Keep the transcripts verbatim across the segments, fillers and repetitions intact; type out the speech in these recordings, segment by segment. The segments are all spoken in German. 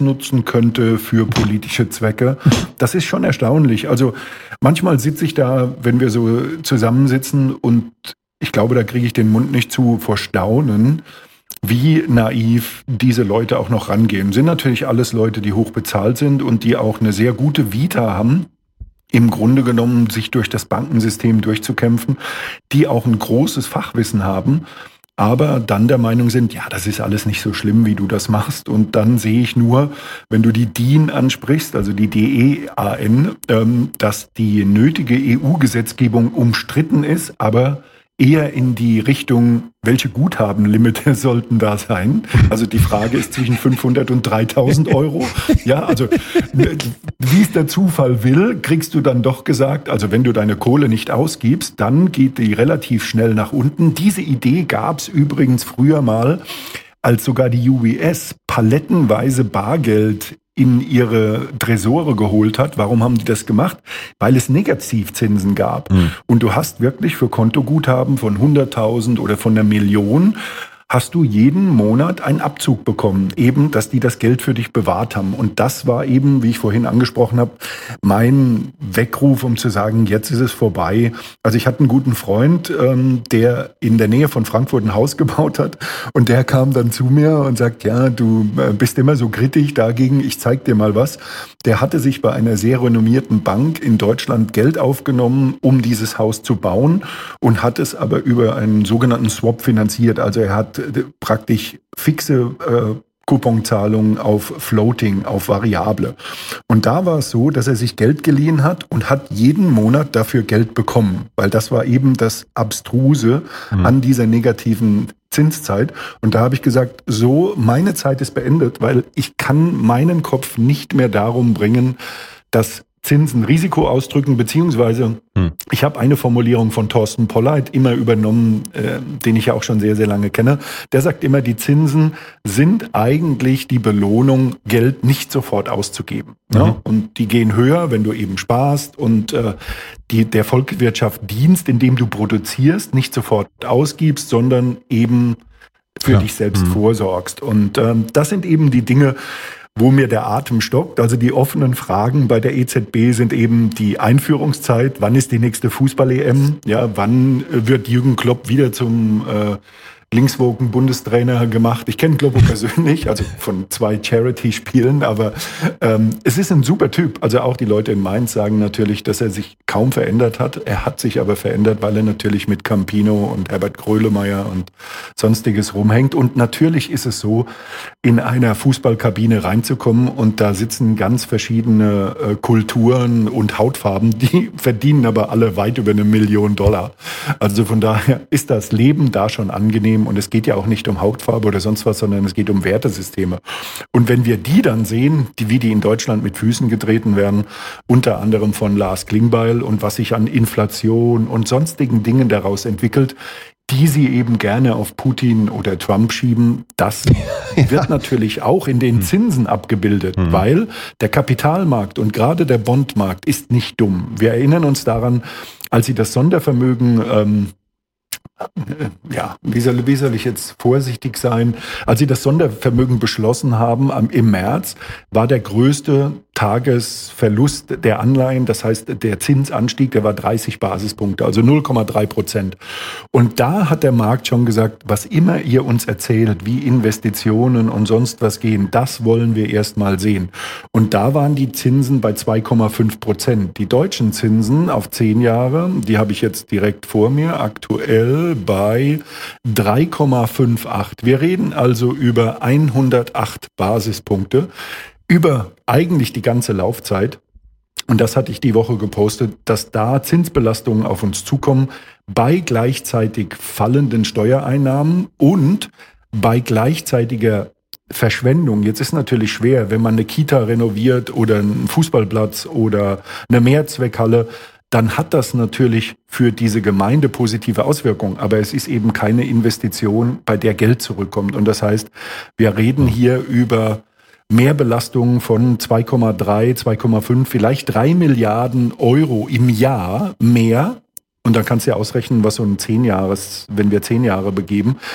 ausnutzen könnte für politische Zwecke. Das ist schon erstaunlich. Also manchmal sitze ich da, wenn wir so zusammensitzen und ich glaube, da kriege ich den Mund nicht zu vor Staunen, wie naiv diese Leute auch noch rangehen. Sind natürlich alles Leute, die hoch bezahlt sind und die auch eine sehr gute Vita haben, im Grunde genommen sich durch das Bankensystem durchzukämpfen, die auch ein großes Fachwissen haben, aber dann der Meinung sind, ja, das ist alles nicht so schlimm, wie du das machst. Und dann sehe ich nur, wenn du die D I N ansprichst, also die D E A N, ähm, dass die nötige E U-Gesetzgebung umstritten ist, aber eher in die Richtung, welche Guthabenlimite sollten da sein? Also die Frage ist zwischen fünfhundert und dreitausend Euro. Ja, also wie es der Zufall will, kriegst du dann doch gesagt, also wenn du deine Kohle nicht ausgibst, dann geht die relativ schnell nach unten. Diese Idee gab es übrigens früher mal, als sogar die U B S palettenweise Bargeld in ihre Tresore geholt hat. Warum haben die das gemacht? Weil es Negativzinsen gab. Mhm. Und du hast wirklich für Kontoguthaben von hunderttausend oder von einer Million hast du jeden Monat einen Abzug bekommen, eben, dass die das Geld für dich bewahrt haben. Und das war eben, wie ich vorhin angesprochen habe, mein Weckruf, um zu sagen, jetzt ist es vorbei. Also ich hatte einen guten Freund, ähm, der in der Nähe von Frankfurt ein Haus gebaut hat und der kam dann zu mir und sagt, ja, du bist immer so kritisch dagegen, ich zeig dir mal was. Der hatte sich bei einer sehr renommierten Bank in Deutschland Geld aufgenommen, um dieses Haus zu bauen und hat es aber über einen sogenannten Swap finanziert. Also er hat praktisch fixe äh, Couponzahlungen auf Floating, auf Variable. Und da war es so, dass er sich Geld geliehen hat und hat jeden Monat dafür Geld bekommen, weil das war eben das Abstruse mhm. an dieser negativen Zinszeit. Und da habe ich gesagt, so, meine Zeit ist beendet, weil ich kann meinen Kopf nicht mehr darum bringen, dass Zinsen Risiko ausdrücken, beziehungsweise hm. ich habe eine Formulierung von Thorsten Polleit immer übernommen, äh, den ich ja auch schon sehr, sehr lange kenne. Der sagt immer, die Zinsen sind eigentlich die Belohnung, Geld nicht sofort auszugeben. Mhm. Ja? Und die gehen höher, wenn du eben sparst und äh, die, der Volkswirtschaft dienst, indem du produzierst, nicht sofort ausgibst, sondern eben für ja. dich selbst mhm. vorsorgst. Und ähm, das sind eben die Dinge, wo mir der Atem stockt. Also die offenen Fragen bei der E Z B sind eben die Einführungszeit. Wann ist die nächste Fußball-E M? Ja, wann wird Jürgen Klopp wieder zum äh, linkswogen Bundestrainer gemacht? Ich kenne Kloppo persönlich, also von zwei Charity-Spielen, aber ähm, es ist ein super Typ. Also auch die Leute in Mainz sagen natürlich, dass er sich kaum verändert hat. Er hat sich aber verändert, weil er natürlich mit Campino und Herbert Grönemeyer und sonstiges rumhängt. Und natürlich ist es so, in einer Fußballkabine reinzukommen und da sitzen ganz verschiedene äh, Kulturen und Hautfarben, die verdienen aber alle weit über eine Million Dollar. Also von daher ist das Leben da schon angenehm. Und es geht ja auch nicht um Hautfarbe oder sonst was, sondern es geht um Wertesysteme. Und wenn wir die dann sehen, die, wie die in Deutschland mit Füßen getreten werden, unter anderem von Lars Klingbeil und was sich an Inflation und sonstigen Dingen daraus entwickelt, die sie eben gerne auf Putin oder Trump schieben, das ja. wird natürlich auch in den Zinsen abgebildet, mhm. weil der Kapitalmarkt und gerade der Bondmarkt ist nicht dumm. Wir erinnern uns daran, als sie das Sondervermögen ähm, ja, wie soll, wie soll ich jetzt vorsichtig sein? Als sie das Sondervermögen beschlossen haben am, im März, war der größte Tagesverlust der Anleihen, das heißt der Zinsanstieg, der war dreißig Basispunkte, also null Komma drei Prozent. Und da hat der Markt schon gesagt, was immer ihr uns erzählt, wie Investitionen und sonst was gehen, das wollen wir erst mal sehen. Und da waren die Zinsen bei zwei Komma fünf Prozent. Die deutschen Zinsen auf zehn Jahre, die habe ich jetzt direkt vor mir, aktuell bei drei Komma achtundfünfzig. Wir reden also über hundertacht Basispunkte, über eigentlich die ganze Laufzeit. Und das hatte ich die Woche gepostet, dass da Zinsbelastungen auf uns zukommen, bei gleichzeitig fallenden Steuereinnahmen und bei gleichzeitiger Verschwendung. Jetzt ist natürlich schwer, wenn man eine Kita renoviert oder einen Fußballplatz oder eine Mehrzweckhalle, dann hat das natürlich für diese Gemeinde positive Auswirkungen. Aber es ist eben keine Investition, bei der Geld zurückkommt. Und das heißt, wir reden hier über Mehrbelastungen von zwei Komma drei, zwei Komma fünf, vielleicht drei Milliarden Euro im Jahr mehr. Und dann kannst du ja ausrechnen, was so ein zehn Jahres, wenn wir zehn Jahre begeben,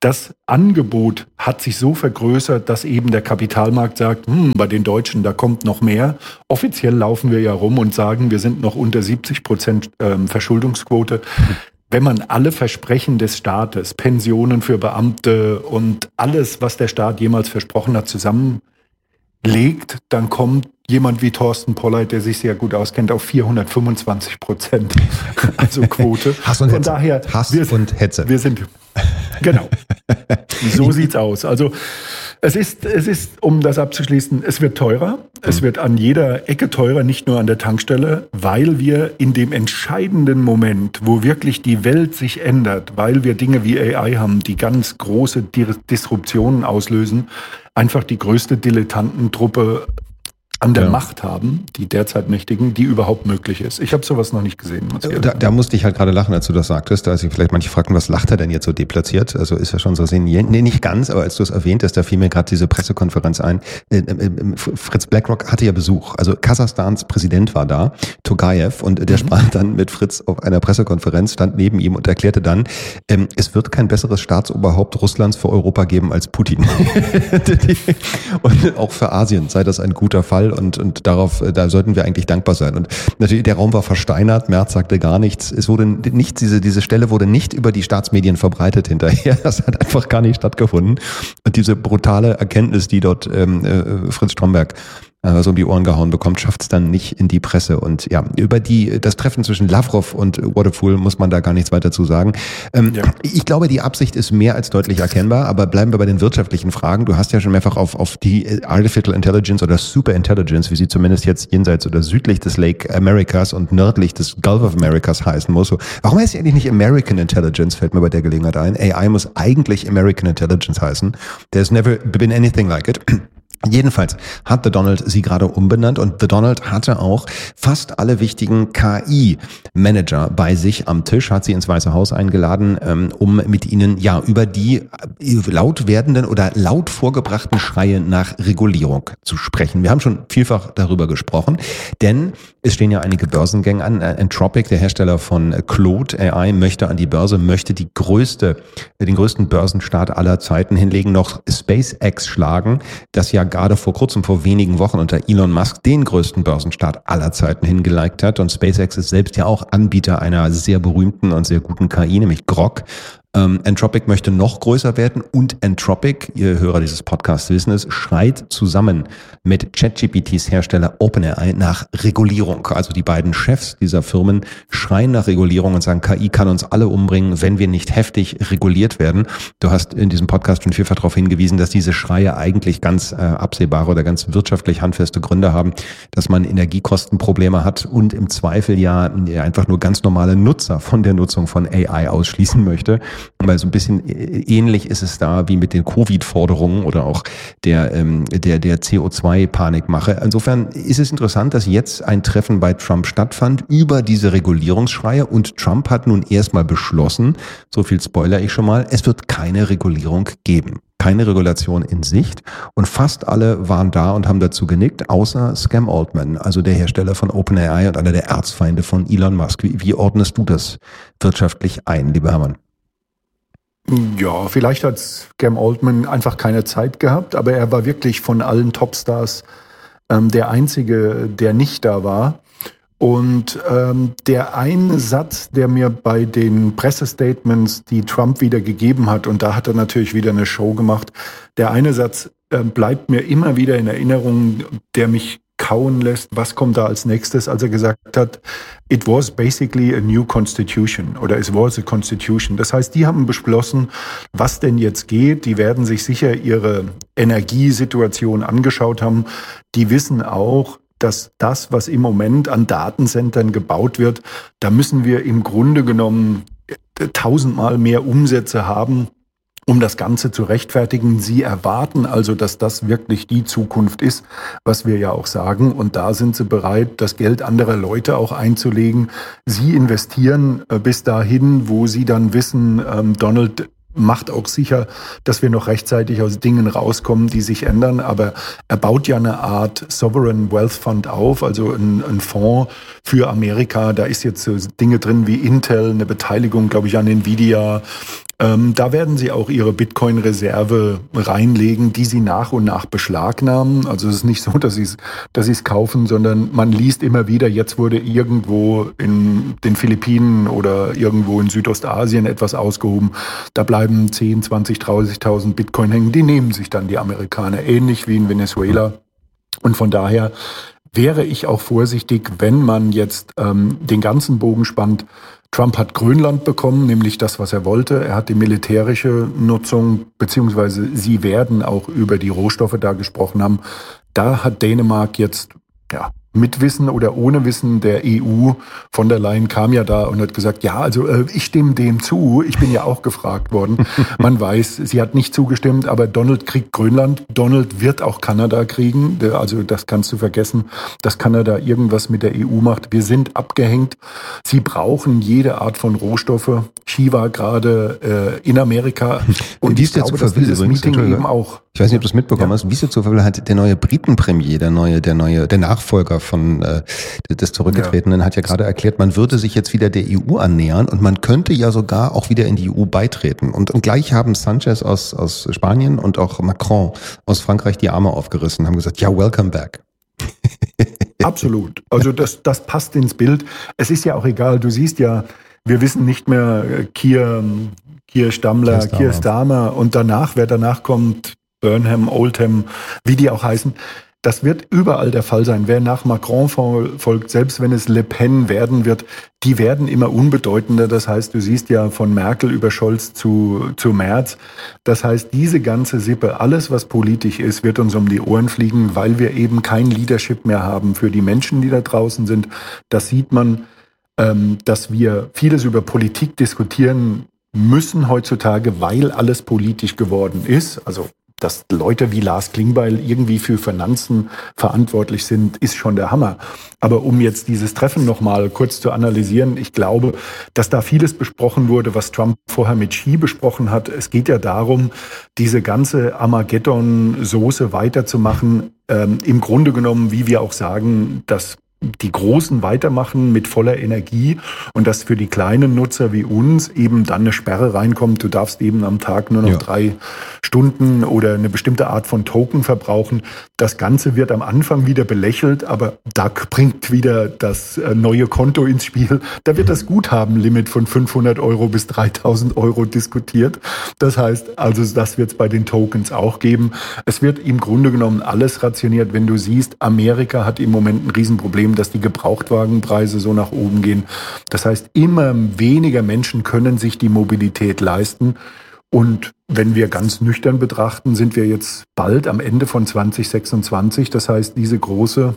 das Angebot hat sich so vergrößert, dass eben der Kapitalmarkt sagt, hm, bei den Deutschen, da kommt noch mehr. Offiziell laufen wir ja rum und sagen, wir sind noch unter siebzig Prozent ähm, Verschuldungsquote. Wenn man alle Versprechen des Staates, Pensionen für Beamte und alles, was der Staat jemals versprochen hat, zusammenlegt, dann kommt jemand wie Thorsten Polleit, der sich sehr gut auskennt, auf vierhundertfünfundzwanzig Prozent, also Quote. Hass und Von Hetze. daher, Hass wir, und Hetze. Wir sind, genau, so sieht's aus. Also es ist, es ist, um das abzuschließen, es wird teurer. Es wird an jeder Ecke teurer, nicht nur an der Tankstelle, weil wir in dem entscheidenden Moment, wo wirklich die Welt sich ändert, weil wir Dinge wie A I haben, die ganz große Disruptionen auslösen, einfach die größte Dilettantentruppe an der ja. Macht haben, die derzeit Mächtigen, die überhaupt möglich ist. Ich habe sowas noch nicht gesehen. Da, da musste ich halt gerade lachen, als du das sagtest. Da sich vielleicht manche fragten, was lacht er denn jetzt so deplatziert? Also ist ja schon so senient. Nee, nicht ganz, aber als du es erwähnt hast, da fiel mir gerade diese Pressekonferenz ein. Fritz Blackrock hatte ja Besuch. Also Kasachstans Präsident war da, Tokayev, und der mhm. sprach dann mit Fritz auf einer Pressekonferenz, stand neben ihm und erklärte dann, ähm, es wird kein besseres Staatsoberhaupt Russlands für Europa geben als Putin. Und auch für Asien sei das ein guter Fall. Und, und darauf, da sollten wir eigentlich dankbar sein. Und natürlich, der Raum war versteinert, Merz sagte gar nichts. Es wurde nicht, diese, diese Stelle wurde nicht über die Staatsmedien verbreitet hinterher. Das hat einfach gar nicht stattgefunden. Und diese brutale Erkenntnis, die dort ähm, äh, Fritz Stromberg äh, so um die Ohren gehauen bekommt, schafft es dann nicht in die Presse. Und ja, über die, das Treffen zwischen Lavrov und Waterfool muss man da gar nichts weiter zu sagen. Ähm, ja. Ich glaube, die Absicht ist mehr als deutlich erkennbar, aber bleiben wir bei den wirtschaftlichen Fragen. Du hast ja schon mehrfach auf, auf die Artificial Intelligence oder Super Intelligence, wie sie zumindest jetzt jenseits oder südlich des Lake Americas und nördlich des Gulf of Americas heißen muss. So, warum heißt sie eigentlich nicht American Intelligence, fällt mir bei der Gelegenheit ein. A I muss eigentlich American Intelligence heißen. There's never been anything like it. Jedenfalls hat The Donald sie gerade umbenannt und The Donald hatte auch fast alle wichtigen K I-Manager bei sich am Tisch, hat sie ins Weiße Haus eingeladen, um mit ihnen ja über die laut werdenden oder laut vorgebrachten Schreie nach Regulierung zu sprechen. Wir haben schon vielfach darüber gesprochen, denn es stehen ja einige Börsengänge an. Anthropic, der Hersteller von Claude A I, möchte an die Börse, möchte die größte, den größten Börsenstart aller Zeiten hinlegen, noch SpaceX schlagen, das ja gerade vor kurzem, vor wenigen Wochen unter Elon Musk den größten Börsenstart aller Zeiten hingeliked hat. Und SpaceX ist selbst ja auch Anbieter einer sehr berühmten und sehr guten K I, nämlich Grok. Ähm, Anthropic möchte noch größer werden und Anthropic, ihr Hörer dieses Podcasts wissen es, schreit zusammen mit ChatGPTs Hersteller OpenAI nach Regulierung. Also die beiden Chefs dieser Firmen schreien nach Regulierung und sagen, K I kann uns alle umbringen, wenn wir nicht heftig reguliert werden. Du hast in diesem Podcast schon vielfach darauf hingewiesen, dass diese Schreie eigentlich ganz äh, absehbare oder ganz wirtschaftlich handfeste Gründe haben, dass man Energiekostenprobleme hat und im Zweifel ja einfach nur ganz normale Nutzer von der Nutzung von A I ausschließen möchte. Weil so ein bisschen ähnlich ist es da wie mit den Covid-Forderungen oder auch der, ähm, der, der C O zwei Panikmache. Insofern ist es interessant, dass jetzt ein Treffen bei Trump stattfand über diese Regulierungsschreie und Trump hat nun erstmal beschlossen, so viel spoiler ich schon mal, es wird keine Regulierung geben. Keine Regulation in Sicht und fast alle waren da und haben dazu genickt, außer Sam Altman, also der Hersteller von OpenAI und einer der Erzfeinde von Elon Musk. Wie, wie ordnest du das wirtschaftlich ein, lieber Hermann? Ja, vielleicht hat Sam Altman einfach keine Zeit gehabt, aber er war wirklich von allen Topstars ähm, der Einzige, der nicht da war. Und ähm, der eine Satz, der mir bei den Pressestatements, die Trump wieder gegeben hat, und da hat er natürlich wieder eine Show gemacht, der eine Satz äh, bleibt mir immer wieder in Erinnerung, der mich kauen lässt, was kommt da als nächstes, als er gesagt hat, it was basically a new constitution oder it was a constitution. Das heißt, die haben beschlossen, was denn jetzt geht. Die werden sich sicher ihre Energiesituation angeschaut haben. Die wissen auch, dass das, was im Moment an Datencentern gebaut wird, da müssen wir im Grunde genommen tausendmal mehr Umsätze haben, um das Ganze zu rechtfertigen. Sie erwarten also, dass das wirklich die Zukunft ist, was wir ja auch sagen. Und da sind sie bereit, das Geld anderer Leute auch einzulegen. Sie investieren bis dahin, wo sie dann wissen, ähm, Donald macht auch sicher, dass wir noch rechtzeitig aus Dingen rauskommen, die sich ändern. Aber er baut ja eine Art Sovereign Wealth Fund auf, also ein, ein Fonds für Amerika. Da ist jetzt so Dinge drin wie Intel, eine Beteiligung, glaube ich, an Nvidia, Ähm, da werden sie auch ihre Bitcoin-Reserve reinlegen, die sie nach und nach beschlagnahmen. Also es ist nicht so, dass sie es dass sie es kaufen, sondern man liest immer wieder, jetzt wurde irgendwo in den Philippinen oder irgendwo in Südostasien etwas ausgehoben. Da bleiben zehn, zwanzig, dreißigtausend Bitcoin hängen. Die nehmen sich dann die Amerikaner, ähnlich wie in Venezuela. Und von daher wäre ich auch vorsichtig, wenn man jetzt ähm, den ganzen Bogen spannt. Trump hat Grönland bekommen, nämlich das, was er wollte. Er hat die militärische Nutzung, beziehungsweise sie werden auch über die Rohstoffe da gesprochen haben. Da hat Dänemark jetzt, ja, mit Wissen oder ohne Wissen der E U, von der Leyen kam ja da und hat gesagt, ja, also äh, ich stimme dem zu. Ich bin ja auch gefragt worden. Man weiß, sie hat nicht zugestimmt, aber Donald kriegt Grönland. Donald wird auch Kanada kriegen. Also das kannst du vergessen, dass Kanada irgendwas mit der E U macht. Wir sind abgehängt. Sie brauchen jede Art von Rohstoffe. Xi war gerade äh, in Amerika. Und ich glaube, dass dieses Meeting eben auch... Ich weiß nicht, ob du es mitbekommen ja. hast. Wie ist jetzt so hat der neue Britenpremier, der neue, der neue, der Nachfolger von äh, des Zurückgetretenen, ja. hat ja gerade erklärt, man würde sich jetzt wieder der E U annähern und man könnte ja sogar auch wieder in die E U beitreten. Und, und gleich haben Sanchez aus aus Spanien und auch Macron aus Frankreich die Arme aufgerissen und haben gesagt, ja, welcome back. Absolut. Also das das passt ins Bild. Es ist ja auch egal. Du siehst ja, wir wissen nicht mehr Keir Keir Stammler, Keir Starmer. Keir Starmer und danach, wer danach kommt, Burnham, Oldham, wie die auch heißen, das wird überall der Fall sein. Wer nach Macron folgt, selbst wenn es Le Pen werden wird, die werden immer unbedeutender. Das heißt, du siehst ja von Merkel über Scholz zu, zu Merz. Das heißt, diese ganze Sippe, alles was politisch ist, wird uns um die Ohren fliegen, weil wir eben kein Leadership mehr haben für die Menschen, die da draußen sind. Das sieht man, ähm, dass wir vieles über Politik diskutieren müssen heutzutage, weil alles politisch geworden ist. Also dass Leute wie Lars Klingbeil irgendwie für Finanzen verantwortlich sind, ist schon der Hammer. Aber um jetzt dieses Treffen nochmal kurz zu analysieren, ich glaube, dass da vieles besprochen wurde, was Trump vorher mit Xi besprochen hat. Es geht ja darum, diese ganze Armageddon-Soße weiterzumachen. Ähm, im Grunde genommen, wie wir auch sagen, dass die Großen weitermachen mit voller Energie und dass für die kleinen Nutzer wie uns eben dann eine Sperre reinkommt. Du darfst eben am Tag nur noch ja. drei Stunden oder eine bestimmte Art von Token verbrauchen. Das Ganze wird am Anfang wieder belächelt, aber da bringt wieder das neue Konto ins Spiel. Da wird das Guthabenlimit von fünfhundert Euro bis dreitausend Euro diskutiert. Das heißt, also das wird es bei den Tokens auch geben. Es wird im Grunde genommen alles rationiert. Wenn du siehst, Amerika hat im Moment ein Riesenproblem, dass die Gebrauchtwagenpreise so nach oben gehen. Das heißt, immer weniger Menschen können sich die Mobilität leisten. Und wenn wir ganz nüchtern betrachten, sind wir jetzt bald am Ende von zwanzig sechsundzwanzig. Das heißt, diese große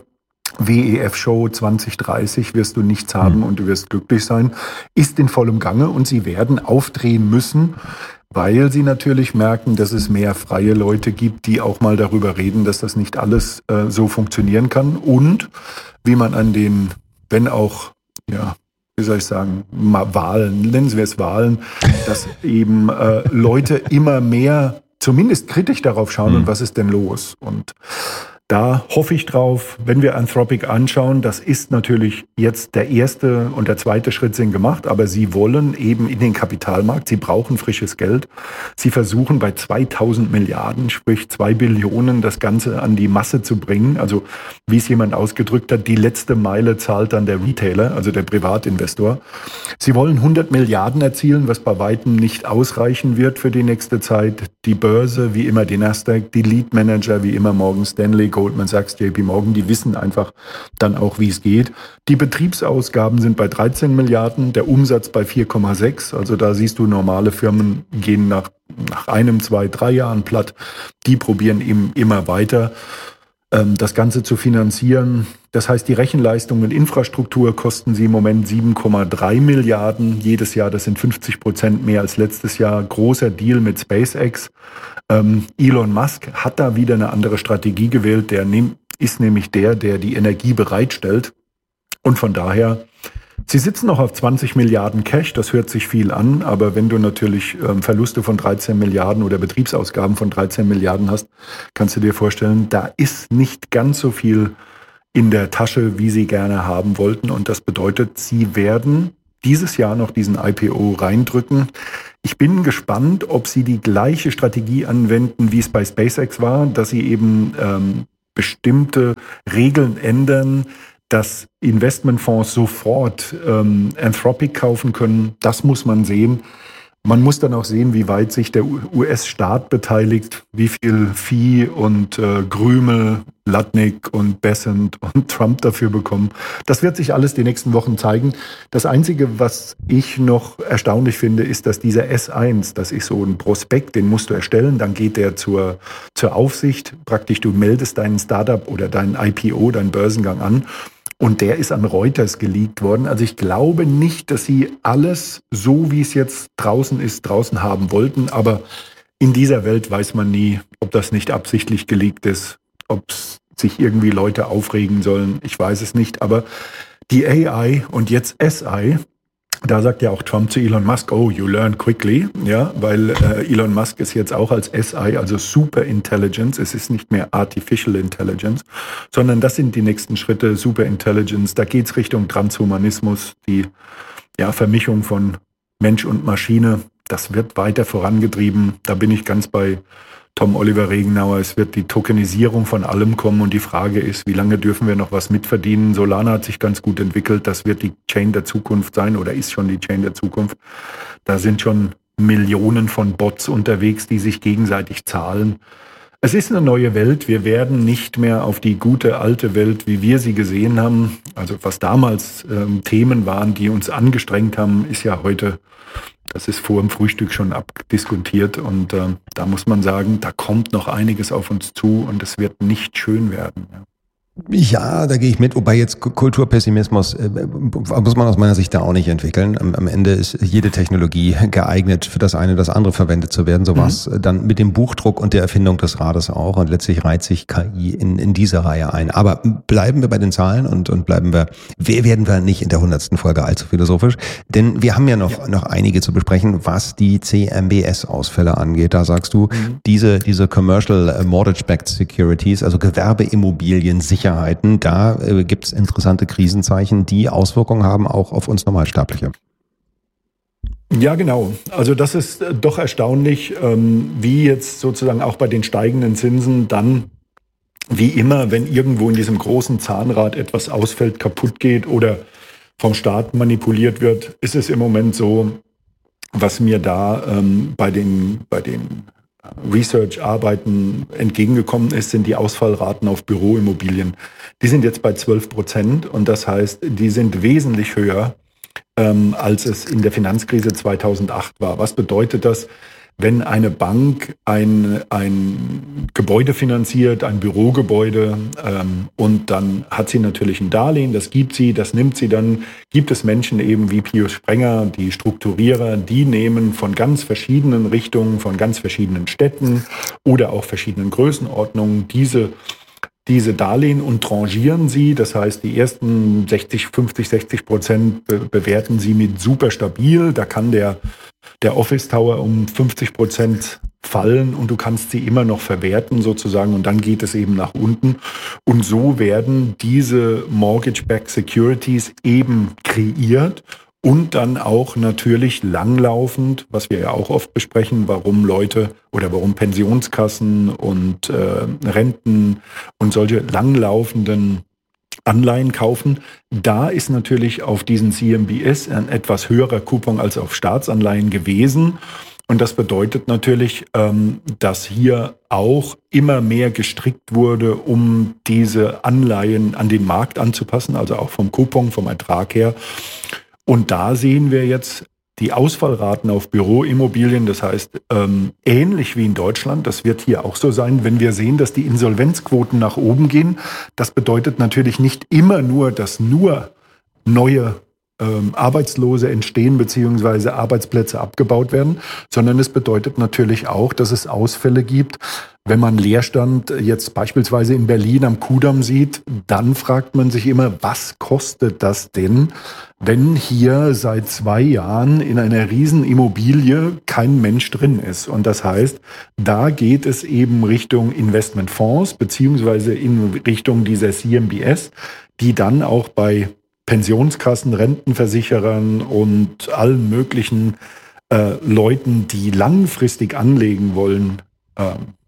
W E F-Show zwanzig dreißig wirst du nichts haben und du wirst glücklich sein, ist in vollem Gange und sie werden aufdrehen müssen, weil sie natürlich merken, dass es mehr freie Leute gibt, die auch mal darüber reden, dass das nicht alles äh, so funktionieren kann und wie man an den, wenn auch, ja, wie soll ich sagen, mal Wahlen, nennen wir es Wahlen, dass eben äh, Leute immer mehr zumindest kritisch darauf schauen, und was ist denn los? Und da hoffe ich drauf, wenn wir Anthropic anschauen, das ist natürlich jetzt der erste und der zweite Schritt sind gemacht, aber sie wollen eben in den Kapitalmarkt, sie brauchen frisches Geld. Sie versuchen bei zweitausend Milliarden, sprich zwei Billionen, das Ganze an die Masse zu bringen. Also wie es jemand ausgedrückt hat, die letzte Meile zahlt dann der Retailer, also der Privatinvestor. Sie wollen hundert Milliarden erzielen, was bei weitem nicht ausreichen wird für die nächste Zeit. Die Börse, wie immer die Nasdaq, die Lead Manager, wie immer Morgan Stanley, Goldman Sachs, J P Morgan, die wissen einfach dann auch, wie es geht. Die Betriebsausgaben sind bei dreizehn Milliarden, der Umsatz bei vier Komma sechs. Also da siehst du, normale Firmen gehen nach, nach einem, zwei, drei Jahren platt. Die probieren eben immer weiter, ähm, das Ganze zu finanzieren. Das heißt, die Rechenleistung und Infrastruktur kosten sie im Moment sieben Komma drei Milliarden jedes Jahr. Das sind fünfzig Prozent mehr als letztes Jahr. Großer Deal mit SpaceX. Ähm, Elon Musk hat da wieder eine andere Strategie gewählt. Der ist nämlich der, der die Energie bereitstellt. Und von daher, sie sitzen noch auf zwanzig Milliarden Cash. Das hört sich viel an. Aber wenn du natürlich ähm, Verluste von dreizehn Milliarden oder Betriebsausgaben von dreizehn Milliarden hast, kannst du dir vorstellen, da ist nicht ganz so viel in der Tasche, wie sie gerne haben wollten. Und das bedeutet, sie werden dieses Jahr noch diesen I P O reindrücken. Ich bin gespannt, ob sie die gleiche Strategie anwenden, wie es bei SpaceX war, dass sie eben ähm, bestimmte Regeln ändern, dass Investmentfonds sofort ähm, Anthropic kaufen können. Das muss man sehen. Man muss dann auch sehen, wie weit sich der U S-Staat beteiligt, wie viel Vieh und äh, Grümel, Lutnick und Bessent und Trump dafür bekommen. Das wird sich alles die nächsten Wochen zeigen. Das Einzige, was ich noch erstaunlich finde, ist, dass dieser S eins, das ist so ein Prospekt, den musst du erstellen, dann geht der zur, zur Aufsicht. Praktisch, du meldest deinen Startup oder deinen I P O, deinen Börsengang an. Und der ist an Reuters geleakt worden. Also ich glaube nicht, dass sie alles so, wie es jetzt draußen ist, draußen haben wollten. Aber in dieser Welt weiß man nie, ob das nicht absichtlich geleakt ist, ob sich irgendwie Leute aufregen sollen. Ich weiß es nicht. Aber die A I und jetzt S I, da sagt ja auch Trump zu Elon Musk, oh, you learn quickly, ja, weil äh, Elon Musk ist jetzt auch als S I, also Super Intelligence, es ist nicht mehr Artificial Intelligence, sondern das sind die nächsten Schritte, Super Intelligence, da geht's Richtung Transhumanismus, die ja, Vermischung von Mensch und Maschine, das wird weiter vorangetrieben, da bin ich ganz bei Tom Oliver Regenauer, es wird die Tokenisierung von allem kommen und die Frage ist, wie lange dürfen wir noch was mitverdienen? Solana hat sich ganz gut entwickelt, das wird die Chain der Zukunft sein oder ist schon die Chain der Zukunft. Da sind schon Millionen von Bots unterwegs, die sich gegenseitig zahlen. Es ist eine neue Welt, wir werden nicht mehr auf die gute alte Welt, wie wir sie gesehen haben, also was damals ähm, Themen waren, die uns angestrengt haben, ist ja heute... Das ist vor dem Frühstück schon abdiskontiert und äh, da muss man sagen, da kommt noch einiges auf uns zu und es wird nicht schön werden. Ja. Ja, da gehe ich mit, wobei jetzt Kulturpessimismus äh, muss man aus meiner Sicht da auch nicht entwickeln. Am, am Ende ist jede Technologie geeignet, für das eine oder das andere verwendet zu werden. So war es mhm. dann mit dem Buchdruck und der Erfindung des Rades auch und letztlich reiht sich K I in, in diese Reihe ein. Aber bleiben wir bei den Zahlen und, und bleiben wir, werden wir nicht in der hundertsten Folge allzu philosophisch, denn wir haben ja noch, ja. noch einige zu besprechen, was die C M B S-Ausfälle angeht. Da sagst du, mhm. diese, diese Commercial Mortgage-Backed Securities, also Gewerbeimmobilien, sicher Da äh, gibt es interessante Krisenzeichen, die Auswirkungen haben auch auf uns Normalsterbliche. Ja, genau. Also das ist doch erstaunlich, ähm, wie jetzt sozusagen auch bei den steigenden Zinsen dann, wie immer, wenn irgendwo in diesem großen Zahnrad etwas ausfällt, kaputt geht oder vom Staat manipuliert wird, ist es im Moment so, was mir da ähm, bei den, bei den Research-Arbeiten entgegengekommen ist, sind die Ausfallraten auf Büroimmobilien. Die sind jetzt bei zwölf Prozent und das heißt, die sind wesentlich höher, ähm, als es in der Finanzkrise zweitausendacht war. Was bedeutet das? Wenn eine Bank ein, ein Gebäude finanziert, ein Bürogebäude, ähm, und dann hat sie natürlich ein Darlehen, das gibt sie, das nimmt sie dann, gibt es Menschen eben wie Pius Sprenger, die Strukturierer, die nehmen von ganz verschiedenen Richtungen, von ganz verschiedenen Städten oder auch verschiedenen Größenordnungen diese diese Darlehen und tranchieren sie. Das heißt, die ersten sechzig, fünfzig, sechzig Prozent be- bewerten sie mit super stabil. Da kann der, der Office Tower um fünfzig Prozent fallen und du kannst sie immer noch verwerten sozusagen und dann geht es eben nach unten. Und so werden diese Mortgage-Backed Securities eben kreiert. Und dann auch natürlich langlaufend, was wir ja auch oft besprechen, warum Leute oder warum Pensionskassen und äh, Renten und solche langlaufenden Anleihen kaufen. Da ist natürlich auf diesen C M B S ein etwas höherer Coupon als auf Staatsanleihen gewesen. Und das bedeutet natürlich, ähm, dass hier auch immer mehr gestrickt wurde, um diese Anleihen an den Markt anzupassen, also auch vom Coupon, vom Ertrag her. Und da sehen wir jetzt die Ausfallraten auf Büroimmobilien, das heißt ähm, ähnlich wie in Deutschland, das wird hier auch so sein, wenn wir sehen, dass die Insolvenzquoten nach oben gehen. Das bedeutet natürlich nicht immer nur, dass nur neue ähm, Arbeitslose entstehen bzw. Arbeitsplätze abgebaut werden, sondern es bedeutet natürlich auch, dass es Ausfälle gibt. Wenn man Leerstand jetzt beispielsweise in Berlin am Kudamm sieht, dann fragt man sich immer, was kostet das denn, wenn hier seit zwei Jahren in einer riesen Immobilie kein Mensch drin ist. Und das heißt, da geht es eben Richtung Investmentfonds beziehungsweise in Richtung dieser C M B S, die dann auch bei Pensionskassen, Rentenversicherern und allen möglichen äh, Leuten, die langfristig anlegen wollen, äh,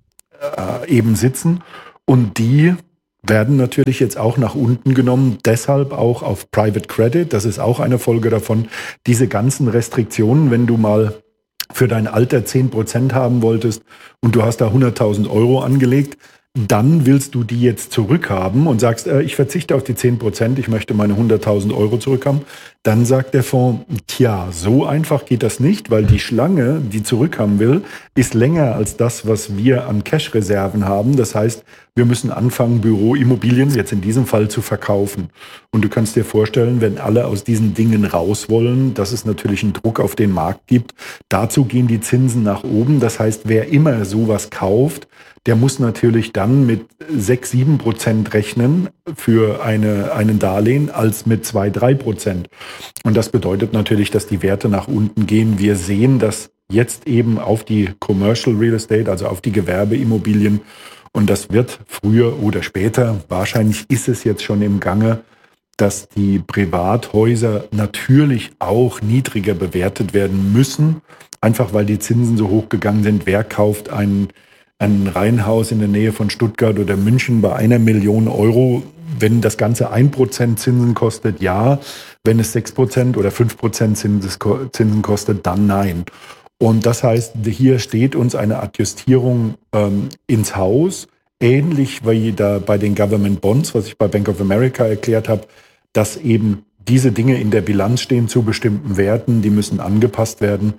äh, eben sitzen. Und die werden natürlich jetzt auch nach unten genommen, deshalb auch auf Private Credit. Das ist auch eine Folge davon. Diese ganzen Restriktionen, wenn du mal für dein Alter zehn Prozent haben wolltest und du hast da hunderttausend Euro angelegt, dann willst du die jetzt zurückhaben und sagst, äh, ich verzichte auf die zehn Prozent, ich möchte meine hunderttausend Euro zurückhaben. Dann sagt der Fonds, tja, so einfach geht das nicht, weil die Schlange, die zurückhaben will, ist länger als das, was wir an Cash-Reserven haben. Das heißt, wir müssen anfangen, Büroimmobilien jetzt in diesem Fall zu verkaufen. Und du kannst dir vorstellen, wenn alle aus diesen Dingen raus wollen, dass es natürlich einen Druck auf den Markt gibt. Dazu gehen die Zinsen nach oben. Das heißt, wer immer sowas kauft, der muss natürlich dann mit sechs, sieben Prozent rechnen für eine, einen Darlehen als mit zwei, drei Prozent. Und das bedeutet natürlich, dass die Werte nach unten gehen. Wir sehen das jetzt eben auf die Commercial Real Estate, also auf die Gewerbeimmobilien. Und das wird früher oder später, wahrscheinlich ist es jetzt schon im Gange, dass die Privathäuser natürlich auch niedriger bewertet werden müssen. Einfach weil die Zinsen so hoch gegangen sind. Wer kauft einen ein Reihenhaus in der Nähe von Stuttgart oder München bei einer Million Euro, wenn das Ganze ein Prozent Zinsen kostet, ja. Wenn es sechs Prozent oder fünf Prozent Zinsen kostet, dann nein. Und das heißt, hier steht uns eine Adjustierung ähm, ins Haus, ähnlich wie da bei den Government Bonds, was ich bei Bank of America erklärt habe, dass eben diese Dinge in der Bilanz stehen zu bestimmten Werten, die müssen angepasst werden.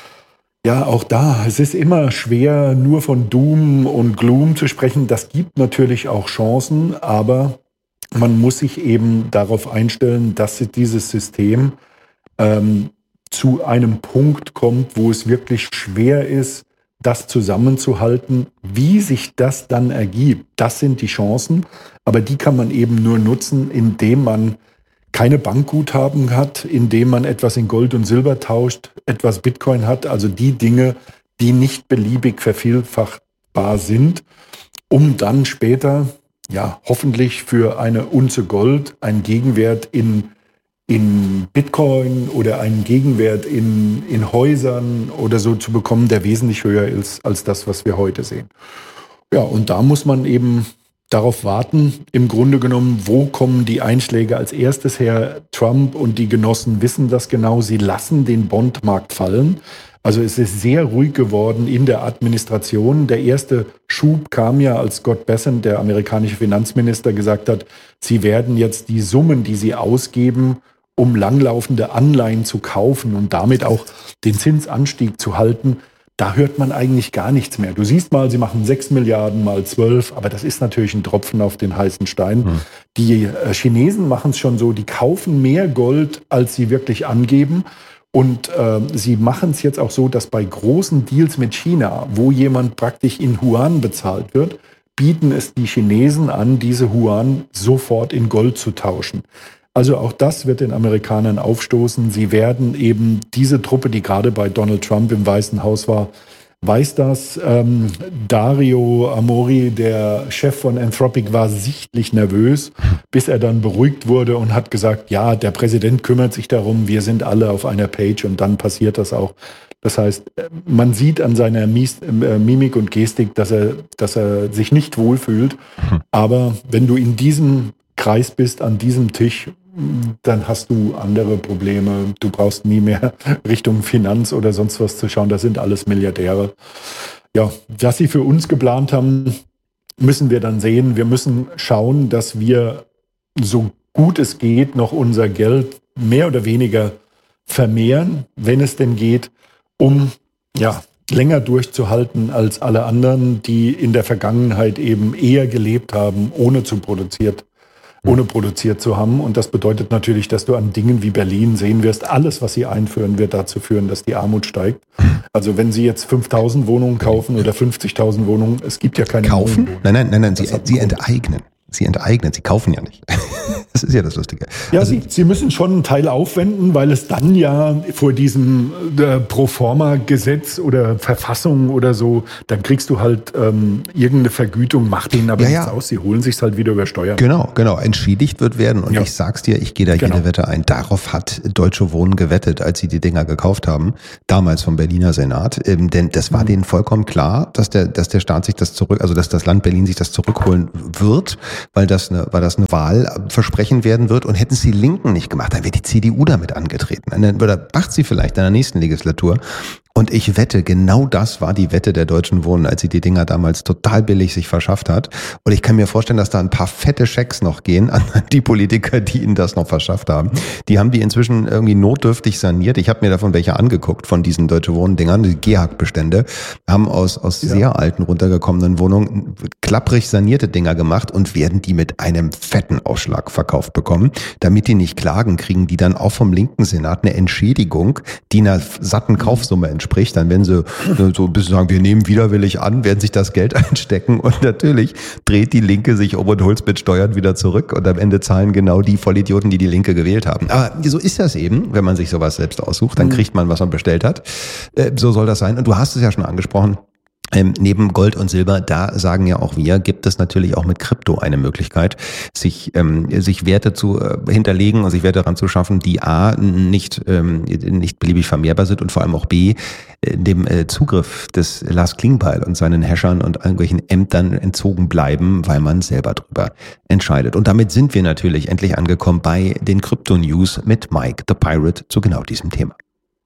Ja, auch da, es ist immer schwer, nur von Doom und Gloom zu sprechen. Das gibt natürlich auch Chancen, aber man muss sich eben darauf einstellen, dass dieses System ähm, zu einem Punkt kommt, wo es wirklich schwer ist, das zusammenzuhalten. Wie sich das dann ergibt, das sind die Chancen, aber die kann man eben nur nutzen, indem man keine Bankguthaben hat, indem man etwas in Gold und Silber tauscht, etwas Bitcoin hat, also die Dinge, die nicht beliebig vervielfachbar sind, um dann später, ja, hoffentlich für eine Unze Gold einen Gegenwert in, in Bitcoin oder einen Gegenwert in, in Häusern oder so zu bekommen, der wesentlich höher ist als das, was wir heute sehen. Ja, und da muss man eben darauf warten, im Grunde genommen, wo kommen die Einschläge als erstes her? Trump und die Genossen wissen das genau, sie lassen den Bondmarkt fallen. Also es ist sehr ruhig geworden in der Administration. Der erste Schub kam ja, als Scott Bessent, der amerikanische Finanzminister, gesagt hat, sie werden jetzt die Summen, die sie ausgeben, um langlaufende Anleihen zu kaufen und damit auch den Zinsanstieg zu halten, da hört man eigentlich gar nichts mehr. Du siehst mal, sie machen sechs Milliarden mal zwölf, aber das ist natürlich ein Tropfen auf den heißen Stein. Hm. Die äh, Chinesen machen es schon so, die kaufen mehr Gold, als sie wirklich angeben. Und äh, sie machen es jetzt auch so, dass bei großen Deals mit China, wo jemand praktisch in Yuan bezahlt wird, bieten es die Chinesen an, diese Yuan sofort in Gold zu tauschen. Also auch das wird den Amerikanern aufstoßen. Sie werden eben diese Truppe, die gerade bei Donald Trump im Weißen Haus war, weiß das. Ähm, Dario Amori, der Chef von Anthropic, war sichtlich nervös, bis er dann beruhigt wurde und hat gesagt, ja, der Präsident kümmert sich darum, wir sind alle auf einer Page und dann passiert das auch. Das heißt, man sieht an seiner Mimik und Gestik, dass er, dass er sich nicht wohlfühlt. Aber wenn du in diesem Kreis bist, an diesem Tisch, dann hast du andere Probleme. Du brauchst nie mehr Richtung Finanz oder sonst was zu schauen. Das sind alles Milliardäre. Ja, was sie für uns geplant haben, müssen wir dann sehen. Wir müssen schauen, dass wir so gut es geht noch unser Geld mehr oder weniger vermehren, wenn es denn geht, um ja länger durchzuhalten als alle anderen, die in der Vergangenheit eben eher gelebt haben, ohne zu produziert ohne produziert zu haben. Und das bedeutet natürlich, dass du an Dingen wie Berlin sehen wirst, alles, was sie einführen, wird dazu führen, dass die Armut steigt. Also wenn sie jetzt fünftausend Wohnungen kaufen oder fünfzigtausend Wohnungen, es gibt ja keine Kaufen? Wohnungen. Nein, nein, nein, nein, sie, sie enteignen. Sie enteignen, sie kaufen ja nicht. Das ist ja das Lustige. Ja, also, Sie, Sie müssen schon einen Teil aufwenden, weil es dann ja vor diesem äh, Proforma-Gesetz oder Verfassung oder so, dann kriegst du halt ähm, irgendeine Vergütung, macht denen aber ja, nichts ja. aus, sie holen sich's halt wieder über Steuern. Genau, genau, entschädigt wird werden. Und ja. ich sag's dir, ich gehe da genau. jede Wette ein. Darauf hat Deutsche Wohnen gewettet, als sie die Dinger gekauft haben, damals vom Berliner Senat. Ähm, denn das war mhm. denen vollkommen klar, dass der, dass der Staat sich das zurück, also dass das Land Berlin sich das zurückholen wird, weil das eine, weil das eine Wahlversprechen werden wird. Und hätten es die Linken nicht gemacht, dann wäre die C D U damit angetreten. Oder macht sie vielleicht in der nächsten Legislatur. Und ich wette, genau das war die Wette der Deutschen Wohnen, als sie die Dinger damals total billig sich verschafft hat. Und ich kann mir vorstellen, dass da ein paar fette Schecks noch gehen an die Politiker, die ihnen das noch verschafft haben. Die haben die inzwischen irgendwie notdürftig saniert. Ich habe mir davon welche angeguckt, von diesen Deutsche Wohnen-Dingern. Die G E H A-Bestände haben aus, aus ja. sehr alten, runtergekommenen Wohnungen klapprig sanierte Dinger gemacht und werden die mit einem fetten Aufschlag verkauft bekommen. Damit die nicht klagen, kriegen die dann auch vom linken Senat eine Entschädigung, die einer satten Kaufsumme entspricht. Sprich, dann werden sie so ein bisschen sagen, wir nehmen widerwillig an, werden sich das Geld einstecken und natürlich dreht die Linke sich um und holt es mit Steuern wieder zurück und am Ende zahlen genau die Vollidioten, die die Linke gewählt haben. Aber so ist das eben, wenn man sich sowas selbst aussucht, dann kriegt man, was man bestellt hat. So soll das sein. Und du hast es ja schon angesprochen. Ähm, neben Gold und Silber, da sagen ja auch wir, gibt es natürlich auch mit Krypto eine Möglichkeit, sich ähm, sich Werte zu äh, hinterlegen und sich Werte daran zu schaffen, die A, nicht ähm, nicht beliebig vermehrbar sind und vor allem auch B, äh, dem äh, Zugriff des Lars Klingbeil und seinen Hashern und irgendwelchen Ämtern entzogen bleiben, weil man selber drüber entscheidet. Und damit sind wir natürlich endlich angekommen bei den Krypto-News mit Mike the Pirate zu genau diesem Thema.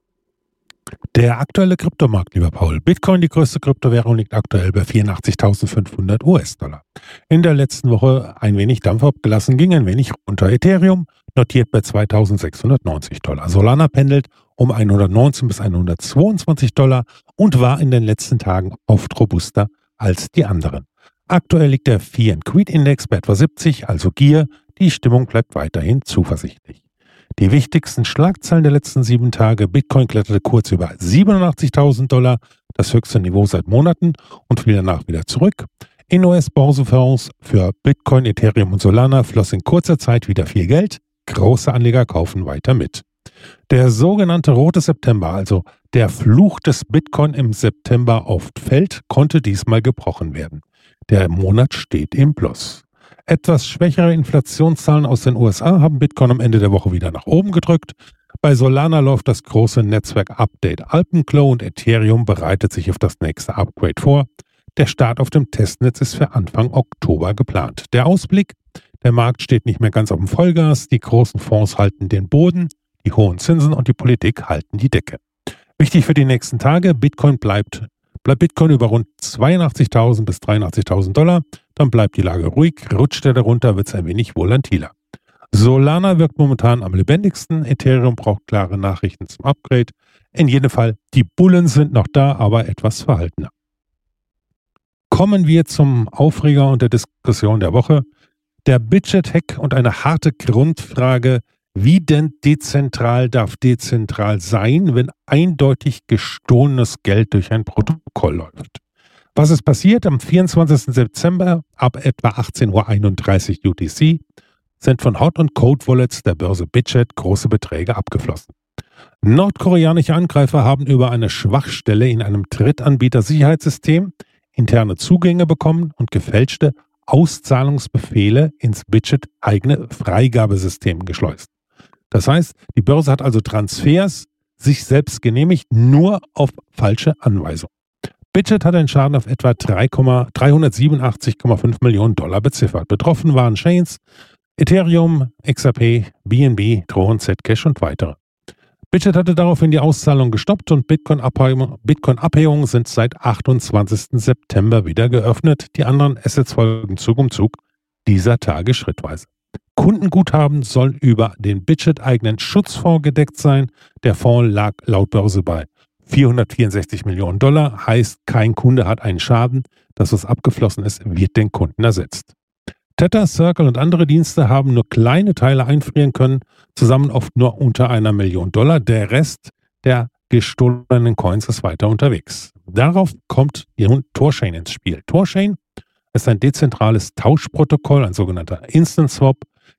Der aktuelle Kryptomarkt, lieber Paul. Bitcoin, die größte Kryptowährung, liegt aktuell bei vierundachtzigtausendfünfhundert US-Dollar. In der letzten Woche ein wenig Dampf abgelassen, ging ein wenig runter. Ethereum notiert bei zweitausendsechshundertneunzig Dollar. Solana pendelt um hundertneunzehn bis hundertzweiundzwanzig Dollar und war in den letzten Tagen oft robuster als die anderen. Aktuell liegt der Fear and Greed Index bei etwa siebzig, also Gier. Die Stimmung bleibt weiterhin zuversichtlich. Die wichtigsten Schlagzeilen der letzten sieben Tage. Bitcoin kletterte kurz über siebenundachtzigtausend Dollar, das höchste Niveau seit Monaten, und fiel danach wieder zurück. In U S-Börsenfonds für Bitcoin, Ethereum und Solana floss in kurzer Zeit wieder viel Geld. Große Anleger kaufen weiter mit. Der sogenannte rote September, also der Fluch des Bitcoin im September oft fällt, konnte diesmal gebrochen werden. Der Monat steht im Plus. Etwas schwächere Inflationszahlen aus den U S A haben Bitcoin am Ende der Woche wieder nach oben gedrückt. Bei Solana läuft das große Netzwerk-Update Alpenclaw und Ethereum bereitet sich auf das nächste Upgrade vor. Der Start auf dem Testnetz ist für Anfang Oktober geplant. Der Ausblick: Der Markt steht nicht mehr ganz auf dem Vollgas, die großen Fonds halten den Boden, die hohen Zinsen und die Politik halten die Decke. Wichtig für die nächsten Tage: Bitcoin bleibt, bleibt Bitcoin über rund zweiundachtzigtausend bis dreiundachtzigtausend Dollar. Dann bleibt die Lage ruhig, rutscht er darunter, wird es ein wenig volatiler. Solana wirkt momentan am lebendigsten, Ethereum braucht klare Nachrichten zum Upgrade. In jedem Fall, die Bullen sind noch da, aber etwas verhaltener. Kommen wir zum Aufreger und der Diskussion der Woche. Der Bitget-Hack und eine harte Grundfrage: Wie denn dezentral darf dezentral sein, wenn eindeutig gestohlenes Geld durch ein Protokoll läuft? Was ist passiert? Am vierundzwanzigsten Dezember ab etwa achtzehn Uhr einunddreißig U T C sind von Hot- und Cold-Wallets der Börse Bitget große Beträge abgeflossen. Nordkoreanische Angreifer haben über eine Schwachstelle in einem Drittanbieter-Sicherheitssystem interne Zugänge bekommen und gefälschte Auszahlungsbefehle ins Bitget-eigene Freigabesystem geschleust. Das heißt, die Börse hat also Transfers sich selbst genehmigt, nur auf falsche Anweisung. Bitget hat den Schaden auf etwa dreihundertsiebenundachtzig Komma fünf Millionen Dollar beziffert. Betroffen waren Chains, Ethereum, X R P, B N B, Tron, Zcash und weitere. Bitget hatte daraufhin die Auszahlung gestoppt und Bitcoin-Abhebungen Bitcoin sind seit achtundzwanzigsten September wieder geöffnet. Die anderen Assets folgen Zug um Zug dieser Tage schrittweise. Kundenguthaben sollen über den Bitget-eigenen Schutzfonds gedeckt sein. Der Fonds lag laut Börse bei vierhundertvierundsechzig Millionen Dollar, heißt, kein Kunde hat einen Schaden. Das, was abgeflossen ist, wird den Kunden ersetzt. Tether, Circle und andere Dienste haben nur kleine Teile einfrieren können, zusammen oft nur unter einer Million Dollar. Der Rest der gestohlenen Coins ist weiter unterwegs. Darauf kommt Torchain ins Spiel. Torchain ist ein dezentrales Tauschprotokoll, ein sogenannter Instant Swap.